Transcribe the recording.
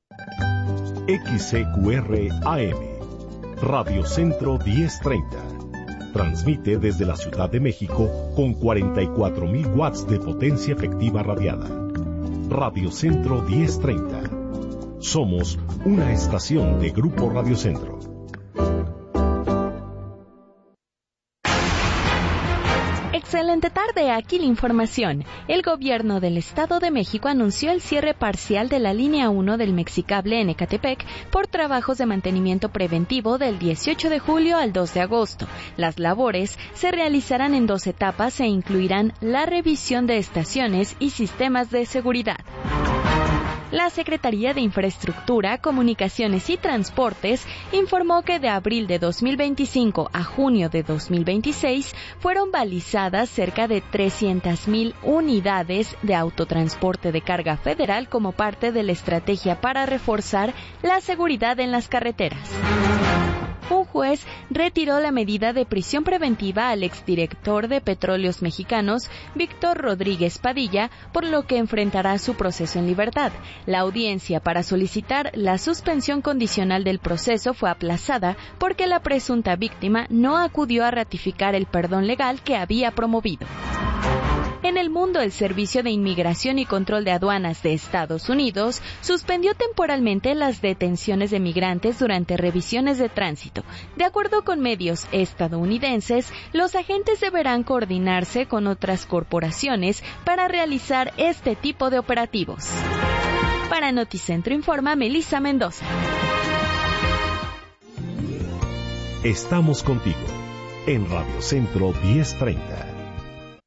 XCQR AM, Radio Centro 1030. Transmite desde la Ciudad de México con 44,000 watts de potencia efectiva radiada. Radio Centro 1030. Somos una estación de Grupo Radio Centro. Excelente tarde, aquí la información. El gobierno del Estado de México anunció el cierre parcial de la línea 1 del Mexicable en Ecatepec por trabajos de mantenimiento preventivo del 18 de julio al 2 de agosto. Las labores se realizarán en 2 etapas e incluirán la revisión de estaciones y sistemas de seguridad. La Secretaría de Infraestructura, Comunicaciones y Transportes informó que de abril de 2025 a junio de 2026 fueron balizadas cerca de 300,000 unidades de autotransporte de carga federal como parte de la estrategia para reforzar la seguridad en las carreteras. Un juez retiró la medida de prisión preventiva al exdirector de Petróleos Mexicanos, Víctor Rodríguez Padilla, por lo que enfrentará su proceso en libertad. La audiencia para solicitar la suspensión condicional del proceso fue aplazada porque la presunta víctima no acudió a ratificar el perdón legal que había promovido. En el mundo, el Servicio de Inmigración y Control de Aduanas de Estados Unidos suspendió temporalmente las detenciones de migrantes durante revisiones de tránsito. De acuerdo con medios estadounidenses, los agentes deberán coordinarse con otras corporaciones para realizar este tipo de operativos. Para Noticentro informa Melissa Mendoza. Estamos contigo en Radio Centro 1030.